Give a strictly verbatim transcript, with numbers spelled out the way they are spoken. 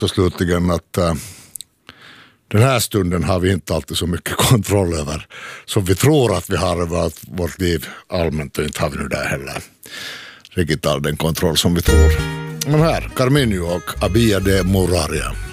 Och slutligen att äh, den här stunden har vi inte alltid så mycket kontroll över som vi tror att vi har över vårt liv allmänt, och inte har vi nu där heller riktigt all den kontroll som vi tror. Men här, Carminio och Abia de Moraria.